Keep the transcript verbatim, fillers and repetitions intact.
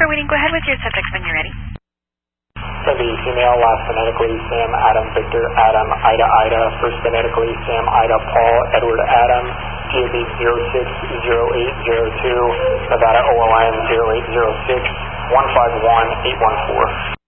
waiting. Go ahead with your subject when you're ready. seventy, female, last phonetically, Sam, Adam, Victor, Adam, Ida, Ida, first phonetically, Sam, Ida, Paul, Edward, Adam, G A B zero six zero eight zero two, Nevada O L N zero eight zero six one five one eight one four.